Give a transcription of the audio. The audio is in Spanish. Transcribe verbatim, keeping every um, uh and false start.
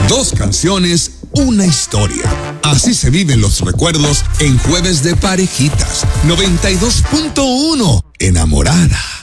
Dos canciones, una historia. Así se viven los recuerdos en Jueves de Parejitas. noventa y dos punto uno. Enamorada.